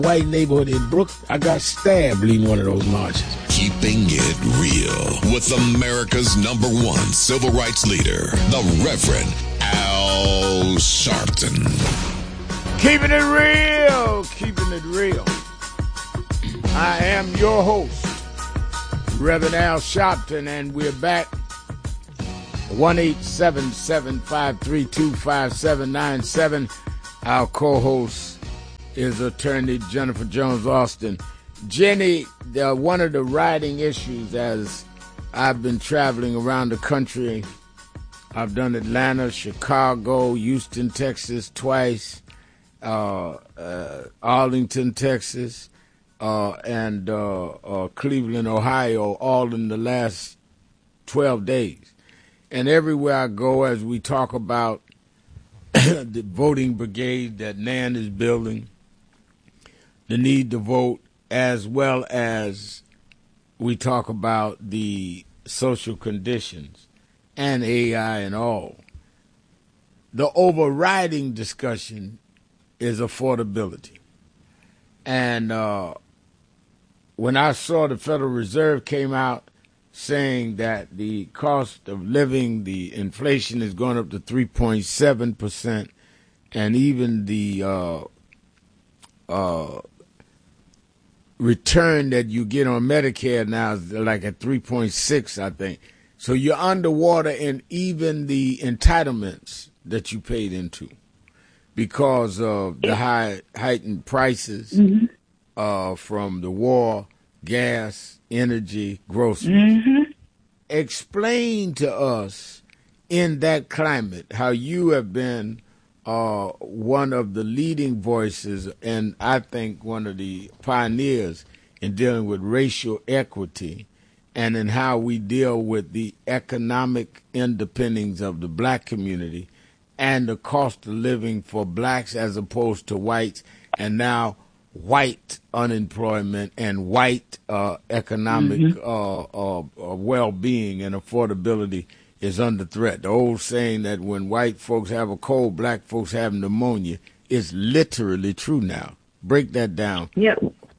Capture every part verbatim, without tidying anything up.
white neighborhood in Brooklyn. I got stabbed leading one of those marches. Keeping it real with America's number one civil rights leader, the Reverend Al Sharpton. Keeping it real, keeping it real. I am your host, Reverend Al Sharpton, and we're back. one eight seven seven, five three two, five seven nine seven. Our co-host is attorney Jennifer Jones Austin. Jenny, uh, one of the riding issues as I've been traveling around the country, I've done Atlanta, Chicago, Houston, Texas twice, uh, uh, Arlington, Texas, uh, and uh, uh, Cleveland, Ohio, all in the last twelve days. And everywhere I go, as we talk about the voting brigade that Nan is building, the need to vote, as well as we talk about the social conditions and A I and all, the overriding discussion is affordability. And uh, when I saw the Federal Reserve came out saying that the cost of living, the inflation is going up to three point seven percent, and even the uh, uh, return that you get on Medicare now is like at three point six, I think. So you're underwater in even the entitlements that you paid into because of the high heightened prices mm-hmm. uh, from the war, gas, energy, groceries. Mm-hmm. Explain to us in that climate how you have been uh, one of the leading voices and I think one of the pioneers in dealing with racial equity and in how we deal with the economic independence of the black community and the cost of living for blacks as opposed to whites, and now white unemployment and white uh, economic mm-hmm. uh, uh, uh, well-being and affordability is under threat. The old saying that when white folks have a cold, black folks have pneumonia is literally true now. Break that down. Yeah.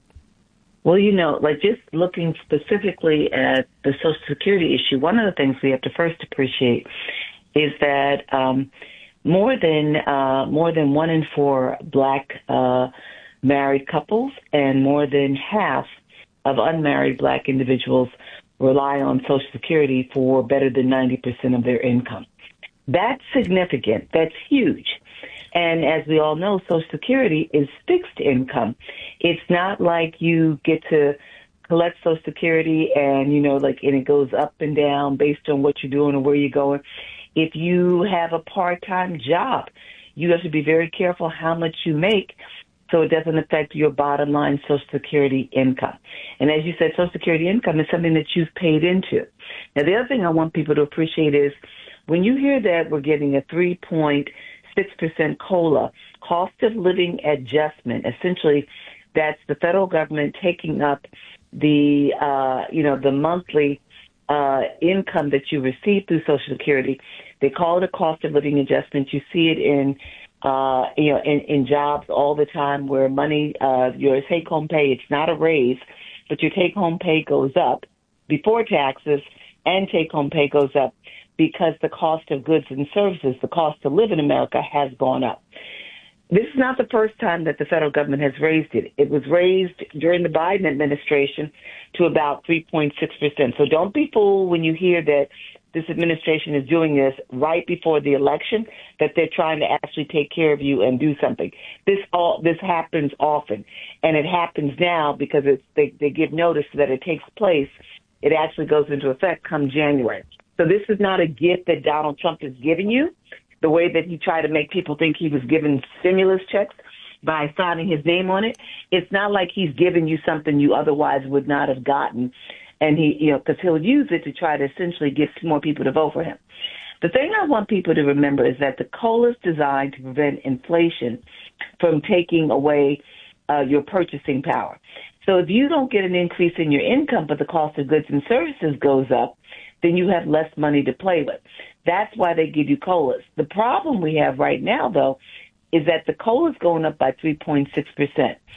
Well, you know, like just looking specifically at the Social Security issue, one of the things we have to first appreciate is that um, more than uh, more than one in four black uh married couples and more than half of unmarried black individuals rely on Social Security for better than ninety percent of their income. That's significant. That's huge. And as we all know, Social Security is fixed income. It's not like you get to collect Social Security and, you know, like, and it goes up and down based on what you're doing or where you're going. If you have a part-time job, you have to be very careful how much you make so it doesn't affect your bottom line Social Security income. And as you said, Social Security income is something that you've paid into. Now, the other thing I want people to appreciate is when you hear that we're getting a three point six percent COLA, cost of living adjustment, essentially that's the federal government taking up the, uh, you know, the monthly uh, income that you receive through Social Security. They call it a cost of living adjustment. You see it in Uh, you know, in, in jobs all the time where money, uh, your take-home pay, it's not a raise, but your take-home pay goes up before taxes and take-home pay goes up because the cost of goods and services, the cost to live in America has gone up. This is not the first time that the federal government has raised it. It was raised during the Biden administration to about three point six percent. So don't be fooled when you hear that this administration is doing this right before the election, that they're trying to actually take care of you and do something. This all this happens often, and it happens now because it's, they, they give notice that it takes place. It actually goes into effect come January. So this is not a gift that Donald Trump is giving you, the way that he tried to make people think he was giving stimulus checks by signing his name on it. It's not like he's giving you something you otherwise would not have gotten. And he, you know, because he'll use it to try to essentially get more people to vote for him. The thing I want people to remember is that the COLA is designed to prevent inflation from taking away uh, your purchasing power. So if you don't get an increase in your income, but the cost of goods and services goes up, then you have less money to play with. That's why they give you COLAs. The problem we have right now, though, is that the COLA is going up by three point six percent.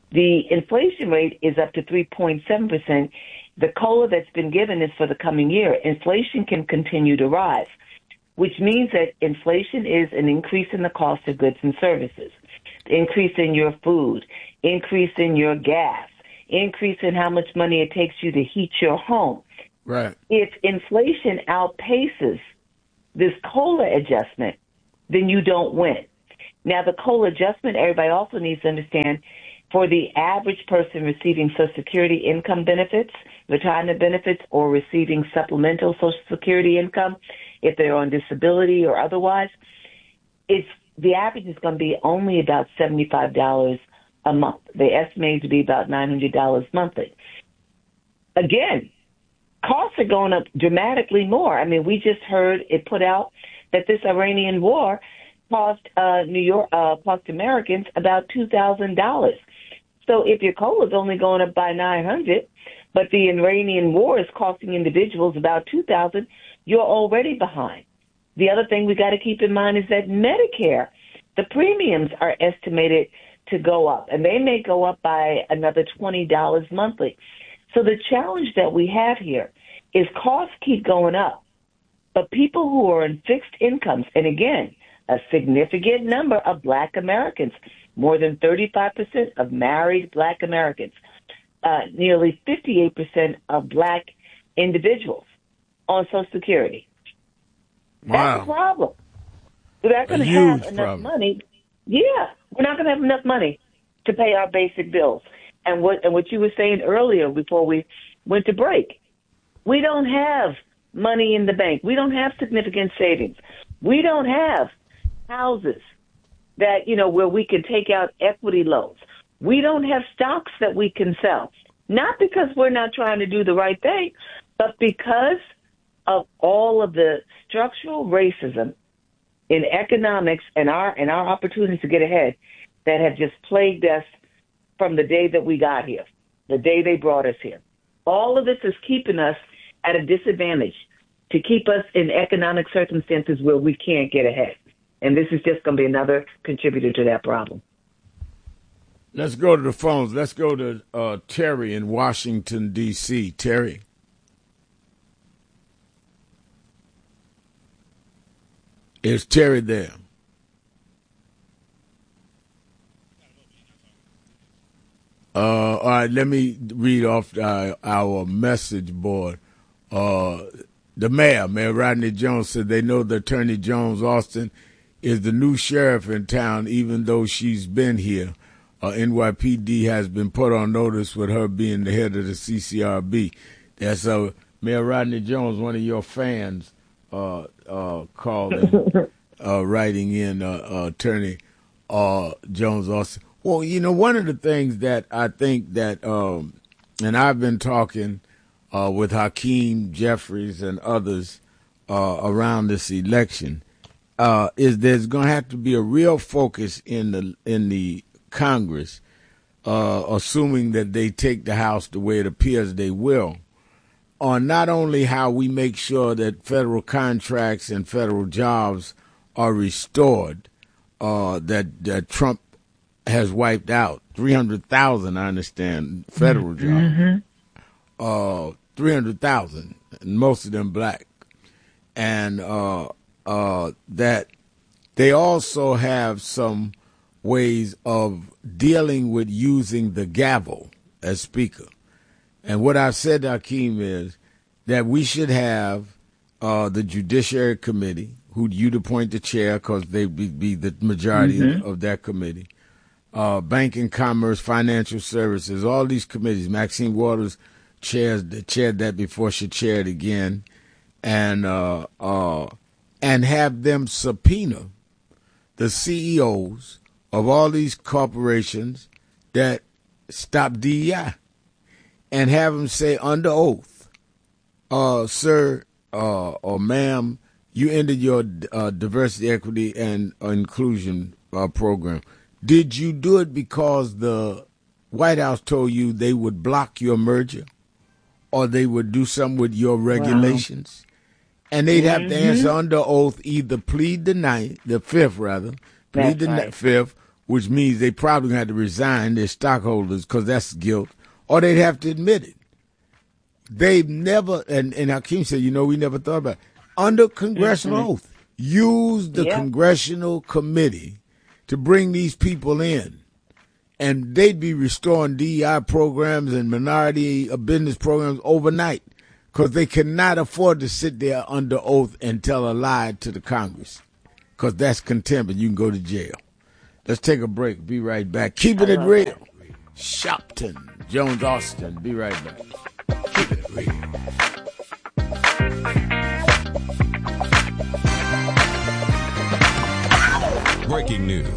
The inflation rate is up to three point seven percent. The COLA that's been given is for the coming year. Inflation can continue to rise, which means that inflation is an increase in the cost of goods and services, increase in your food, increase in your gas, increase in how much money it takes you to heat your home. Right. If inflation outpaces this COLA adjustment, then you don't win. Now, the COLA adjustment, everybody also needs to understand, for the average person receiving Social Security income benefits, retirement benefits, or receiving supplemental Social Security income, if they're on disability or otherwise, it's the average is going to be only about seventy-five dollars a month. They estimate it to be about nine hundred dollars monthly. Again, costs are going up dramatically more. I mean, we just heard it put out that this Iranian war cost uh, New York, uh, cost Americans about two thousand dollars. So if your COLA is only going up by nine hundred dollars, but the Iranian war is costing individuals about two thousand dollars, you're already behind. The other thing we got to keep in mind is that Medicare, the premiums are estimated to go up, and they may go up by another twenty dollars monthly. So the challenge that we have here is costs keep going up, but people who are in fixed incomes, and again, a significant number of Black Americans, more than thirty-five percent of married Black Americans, uh, nearly fifty-eight percent of Black individuals on Social Security. Wow. That's a problem. We're not going to have enough problem. money. Yeah, we're not going to have enough money to pay our basic bills. And what and what you were saying earlier before we went to break, we don't have money in the bank. We don't have significant savings. We don't have houses that, you know, where we can take out equity loans. We don't have stocks that we can sell. Not because we're not trying to do the right thing, but because of all of the structural racism in economics and our and our opportunities to get ahead that have just plagued us from the day that we got here, the day they brought us here. All of this is keeping us at a disadvantage, to keep us in economic circumstances where we can't get ahead. And this is just going to be another contributor to that problem. Let's go to the phones. Let's go to uh, Terry in Washington, D C Terry. Is Terry there? Uh, all right, let me read off uh, our message board. Uh, the mayor, Mayor Rodney Jones, said they know that Attorney Jones Austin is the new sheriff in town, even though she's been here. Uh, N Y P D has been put on notice with her being the head of the C C R B. That's uh, Mayor Rodney Jones, one of your fans, uh, uh, called in, uh, writing in uh, uh, Attorney uh, Jones Austin. Well, you know, one of the things that I think that, um, and I've been talking uh, with Hakeem Jeffries and others uh, around this election, uh, is there's going to have to be a real focus in the in the Congress, uh, assuming that they take the House the way it appears they will, on not only how we make sure that federal contracts and federal jobs are restored, uh, that, that Trump has wiped out three hundred thousand, I understand, federal jobs, mm-hmm. uh, three hundred thousand, and most of them black, and uh, uh, that they also have some ways of dealing with using the gavel as speaker. And what I've said, Hakeem, is that we should have uh, the Judiciary Committee, who you'd appoint the chair because they'd be, be the majority mm-hmm. of, of that committee. Uh, Banking, Commerce, Financial Services, all these committees. Maxine Waters chairs chaired that before she chaired again, and uh, uh, and have them subpoena the C E Os of all these corporations that stop D E I, and have them say under oath, uh, "Sir uh, or ma'am, you ended your uh, diversity, equity, and inclusion uh, program. Did you do it because the White House told you they would block your merger or they would do something with your regulations?" Wow. And they'd have mm-hmm. to answer under oath, either plead the ninth, the fifth rather, plead That's the right. fifth, which means they probably had to resign their stockholders because that's guilt, or they'd have to admit it. They've never, and, and Hakeem said, you know, we never thought about it. Under congressional mm-hmm. oath, use the yeah. congressional committee to bring these people in. And they'd be restoring D E I programs and minority business programs overnight because they cannot afford to sit there under oath and tell a lie to the Congress because that's contempt and you can go to jail. Let's take a break. Be right back. Keeping it real. That. Shopton, Jones Austin. Be right back. Keeping it real. Breaking news.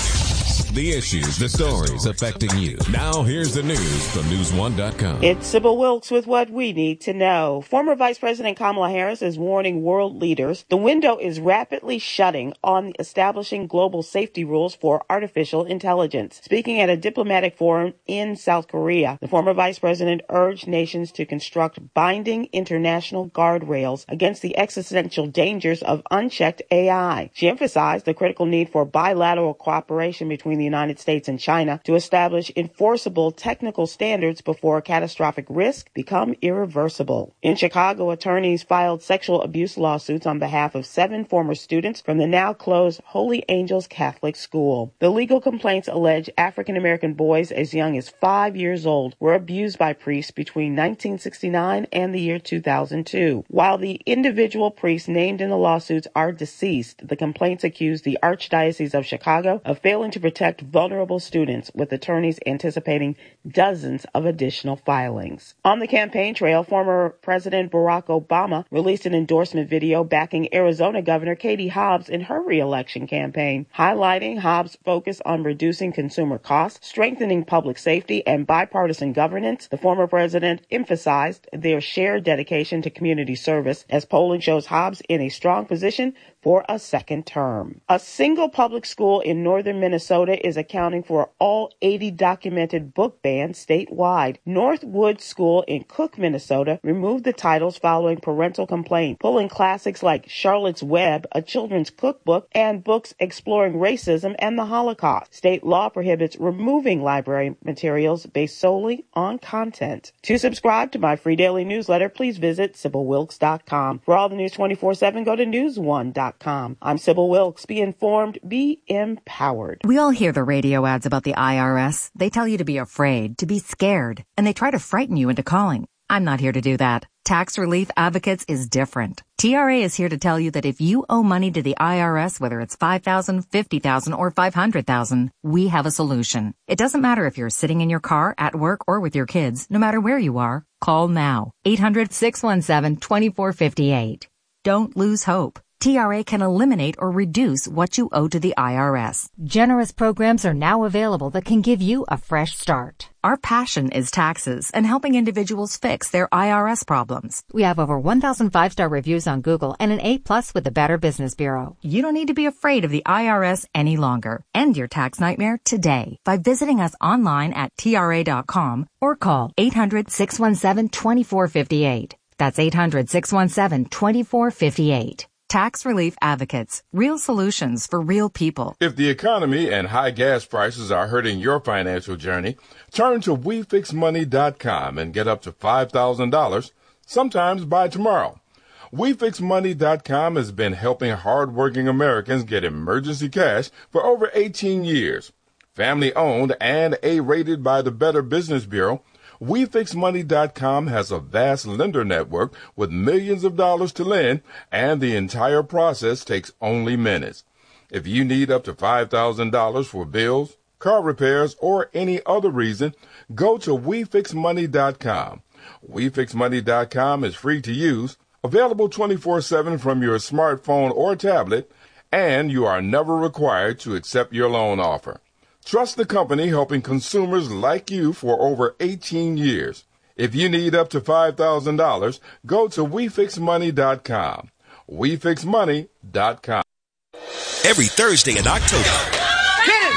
The issues, the stories affecting you. Now here's the news from news one dot com. It's Sybil Wilkes with what we need to know. Former Vice President Kamala Harris is warning world leaders the window is rapidly shutting on establishing global safety rules for artificial intelligence. Speaking at a diplomatic forum in South Korea, the former vice president urged nations to construct binding international guardrails against the existential dangers of unchecked A I. She emphasized the critical need for bilateral cooperation between the United States and China to establish enforceable technical standards before catastrophic risk become irreversible. In Chicago, attorneys filed sexual abuse lawsuits on behalf of seven former students from the now closed Holy Angels Catholic School. The legal complaints allege African-American boys as young as five years old were abused by priests between nineteen sixty-nine and the year two thousand two. While the individual priests named in the lawsuits are deceased, the complaints accuse the Archdiocese of Chicago of failing to protect vulnerable students, with attorneys anticipating dozens of additional filings. On the campaign trail, former President Barack Obama released an endorsement video backing Arizona Governor Katie Hobbs in her re-election campaign, highlighting Hobbs' focus on reducing consumer costs, strengthening public safety, and bipartisan governance. The former president emphasized their shared dedication to community service, as polling shows Hobbs in a strong position for a second term. A single public school in northern Minnesota is accounting for all eighty documented book bans statewide. Northwood School in Cook, Minnesota, removed the titles following parental complaint, pulling classics like Charlotte's Web, a children's cookbook, and books exploring racism and the Holocaust. State law prohibits removing library materials based solely on content. To subscribe to my free daily newsletter, please visit Sybil Wilkes dot com. For all the news twenty-four seven, go to news one dot com. I'm Sybil Wilkes. Be informed, be empowered. We all hear the radio ads about the I R S. They tell you to be afraid, to be scared, and they try to frighten you into calling. I'm not here to do that. Tax Relief Advocates is different. T R A is here to tell you that if you owe money to the I R S, whether it's five thousand dollars, fifty thousand dollars, or five hundred thousand dollars, we have a solution. It doesn't matter if you're sitting in your car, at work, or with your kids. No matter where you are, call now. eight hundred, six one seven, two four five eight. Don't lose hope. T R A can eliminate or reduce what you owe to the I R S. Generous programs are now available that can give you a fresh start. Our passion is taxes and helping individuals fix their I R S problems. We have over one thousand five-star reviews on Google and an A plus with the Better Business Bureau. You don't need to be afraid of the I R S any longer. End your tax nightmare today by visiting us online at T R A dot com or call eight hundred, six one seven, two four five eight. That's eight hundred, six one seven, two four five eight. Tax Relief Advocates. Real solutions for real people. If the economy and high gas prices are hurting your financial journey, turn to we fix money dot com and get up to five thousand dollars, sometimes by tomorrow. we fix money dot com has been helping hardworking Americans get emergency cash for over eighteen years. Family owned and A-rated by the Better Business Bureau, we fix money dot com has a vast lender network with millions of dollars to lend, and the entire process takes only minutes. If you need up to five thousand dollars for bills, car repairs, or any other reason, go to we fix money dot com. we fix money dot com is free to use, available twenty-four seven from your smartphone or tablet, and you are never required to accept your loan offer. Trust the company helping consumers like you for over eighteen years. If you need up to five thousand dollars, go to we fix money dot com. we fix money dot com. Every Thursday in October,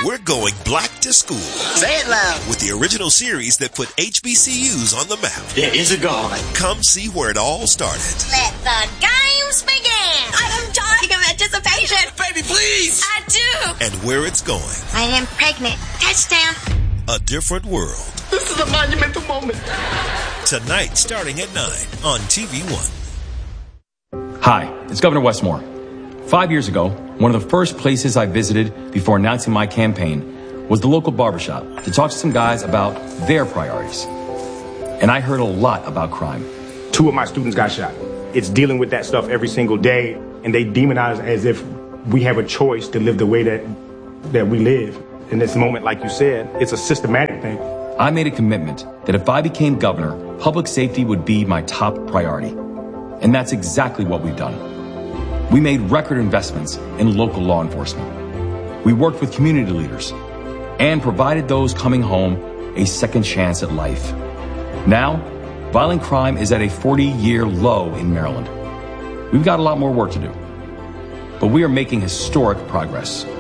We're going black to school. Say it loud. With the original series that put H B C Us on the map. There is a God. Come see where it all started. Let the games begin. I am dying of anticipation. Baby, please. I do. And where it's going. I am pregnant. Touchdown. A different world. This is a monumental moment. Tonight, starting at nine on T V One. Hi, it's Governor Westmore. Five years ago, one of the first places I visited before announcing my campaign was the local barbershop to talk to some guys about their priorities. And I heard a lot about crime. Two of my students got shot. It's dealing with that stuff every single day, and they demonize as if we have a choice to live the way that that we live. In this moment, like you said, it's a systematic thing. I made a commitment that if I became governor, public safety would be my top priority. And that's exactly what we've done. We made record investments in local law enforcement. We worked with community leaders and provided those coming home a second chance at life. Now, violent crime is at a forty-year low in Maryland. We've got a lot more work to do, but we are making historic progress.